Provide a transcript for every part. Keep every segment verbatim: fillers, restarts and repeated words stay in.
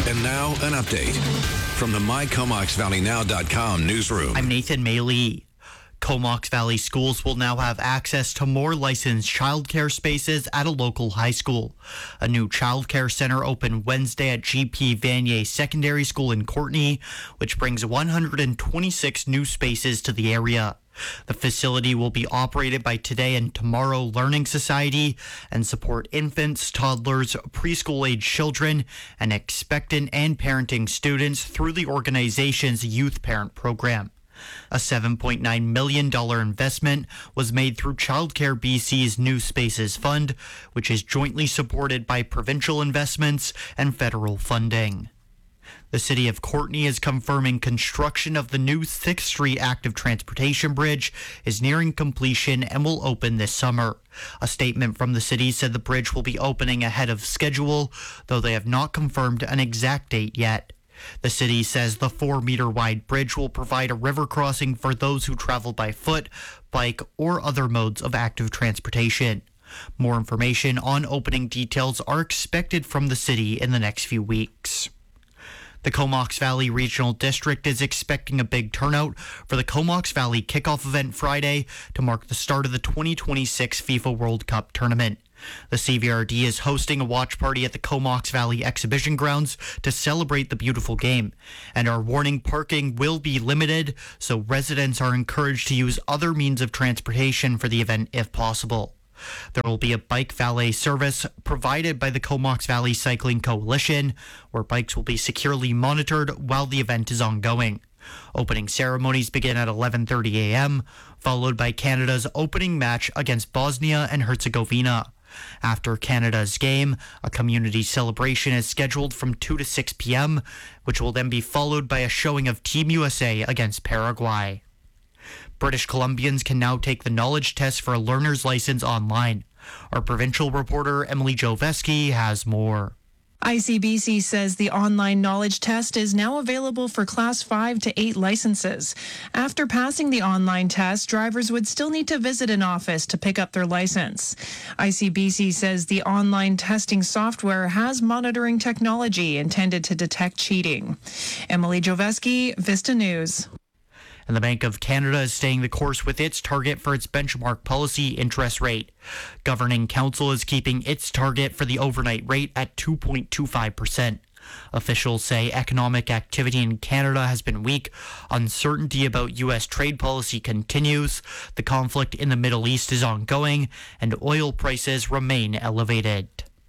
And now an update from the my comox valley now dot com newsroom. I'm Nathan Mayley. Comox Valley schools will now have access to more licensed childcare spaces at a local high school. A new childcare center opened Wednesday at G P Vanier Secondary School in Courtenay, which brings one hundred twenty-six new spaces to the area. The facility will be operated by Today and Tomorrow Learning Society and support infants, toddlers, preschool-age children, and expectant and parenting students through the organization's Youth Parent Program. A seven point nine million dollars investment was made through Childcare B C's New Spaces Fund, which is jointly supported by provincial investments and federal funding. The City of Courtenay is confirming construction of the new sixth Street Active Transportation Bridge is nearing completion and will open this summer. A statement from the city said the bridge will be opening ahead of schedule, though they have not confirmed an exact date yet. The city says the four-meter-wide bridge will provide a river crossing for those who travel by foot, bike, or other modes of active transportation. More information on opening details are expected from the city in the next few weeks. The Comox Valley Regional District is expecting a big turnout for the Comox Valley kickoff event Friday to mark the start of the twenty twenty-six FIFA World Cup tournament. The C V R D is hosting a watch party at the Comox Valley Exhibition Grounds to celebrate the beautiful game, and our warning parking will be limited, so residents are encouraged to use other means of transportation for the event if possible. There will be a bike valet service provided by the Comox Valley Cycling Coalition, where bikes will be securely monitored while the event is ongoing. Opening ceremonies begin at eleven thirty a.m., followed by Canada's opening match against Bosnia and Herzegovina. After Canada's game, a community celebration is scheduled from two to six p.m., which will then be followed by a showing of Team U S A against Paraguay. British Columbians can now take the knowledge test for a learner's license online. Our provincial reporter, Emily Joveski, has more. I C B C says the online knowledge test is now available for Class five to eight licenses. After passing the online test, drivers would still need to visit an office to pick up their license. I C B C says the online testing software has monitoring technology intended to detect cheating. Emily Joveski, Vista News. And the Bank of Canada is staying the course with its target for its benchmark policy interest rate. Governing Council is keeping its target for the overnight rate at two point two five percent. Officials say economic activity in Canada has been weak. Uncertainty about U S trade policy continues. The conflict in the Middle East is ongoing, and oil prices remain elevated.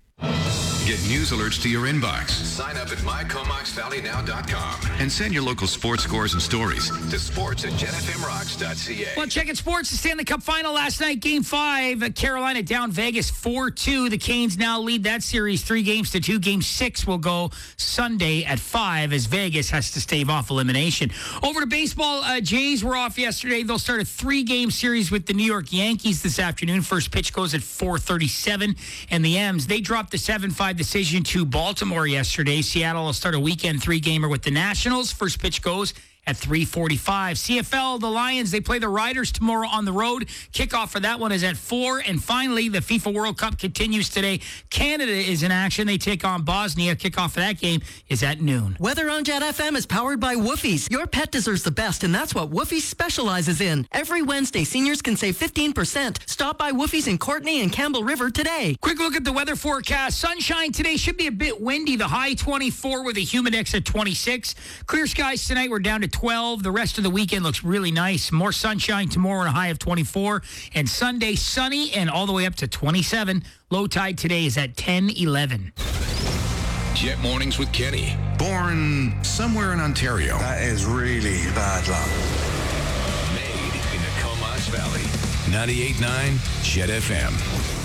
Get news alerts to your inbox. Sign up at my comox valley now dot com and send your local sports scores and stories to sports at gen f m rocks dot c a. Well, checking sports, the Stanley Cup final last night, Game five. Carolina down Vegas four two. The Canes now lead that series three games to two. Game six will go Sunday at five as Vegas has to stave off elimination. Over to baseball, uh, Jays were off yesterday. They'll start a three-game series with the New York Yankees this afternoon. First pitch goes at four thirty-seven. And the M's, they dropped the seven five decision to Baltimore yesterday. Seattle will start a weekend three-gamer with the Nationals. First pitch goes at three forty-five. C F L, the Lions, they play the Riders tomorrow on the road. Kickoff for that one is at four. And finally, the FIFA World Cup continues today. Canada is in action. They take on Bosnia. Kickoff for that game is at noon. Weather on Jet F M is powered by Woofies. Your pet deserves the best, and that's what Woofies specializes in. Every Wednesday, seniors can save fifteen percent. Stop by Woofies in Courtenay and Campbell River today. Quick look at the weather forecast. Sunshine today, should be a bit windy. The high twenty-four with a humidex at twenty-six. Clear skies tonight. We're down to twelve. The rest of the weekend looks really nice. More sunshine tomorrow and a high of twenty-four. And Sunday, sunny and all the way up to twenty-seven. Low tide today is at ten eleven. Jet Mornings with Kenny. Born somewhere in Ontario. That is really bad luck. Made in the Comox Valley. ninety-eight point nine Jet F M.